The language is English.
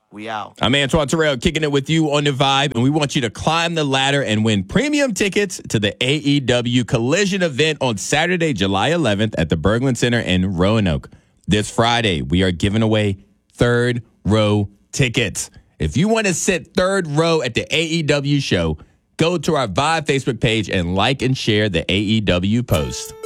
We out. I'm Antoine Terrell kicking it with you on The Vibe, and we want you to climb the ladder and win premium tickets to the AEW Collision event on Saturday, July 11th at the Berglund Center in Roanoke. This Friday, we are giving away third row tickets. If you want to sit third row at the AEW show, go to our Vibe Facebook page and like and share the AEW post.